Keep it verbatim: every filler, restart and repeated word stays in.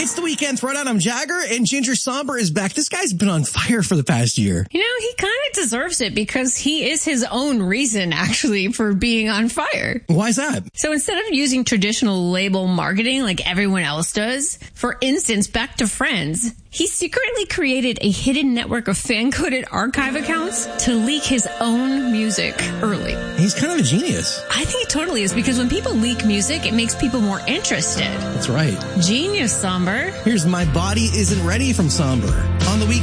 It's the weekend throwdown. I'm Jagger, and Ginger Somber is back. This guy's been on fire for the past year. You know, he kind of deserves it because he is his own reason, actually, for being on fire. Why is that? So instead of using traditional label marketing like everyone else does, for instance, back to Friends, he secretly created a hidden network of fan-coded archive accounts to leak his own music early. He's kind of a genius. I think it totally is, because when people leak music, it makes people more interested. That's right. Genius, Somber. Here's My Body Isn't Ready from Somber on the weekend.